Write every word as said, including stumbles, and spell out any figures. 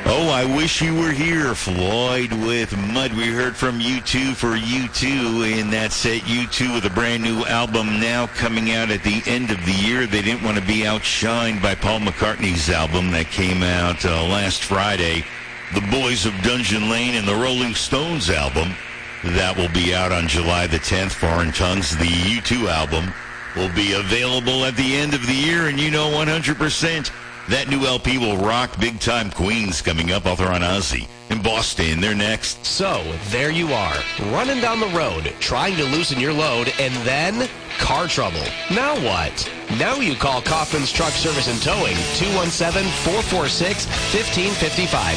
Oh, I Wish You Were Here, Floyd with Mud. We heard from U two for U two in that set. U two with a brand new album now coming out at the end of the year. They didn't want to be outshined by Paul McCartney's album that came out uh, last Friday. The Boys of Dungeon Lane and the Rolling Stones album. That will be out on July the tenth. Foreign Tongues, the U two album, will be available at the end of the year. And you know one hundred percent that new L P will rock big-time. Queens coming up. Author on Ozzy. In Boston, they're next. So, there you are, running down the road, trying to loosen your load, and then car trouble. Now what? Now you call Kaufman's Truck Service and Towing, two one seven, four four six, one five five five.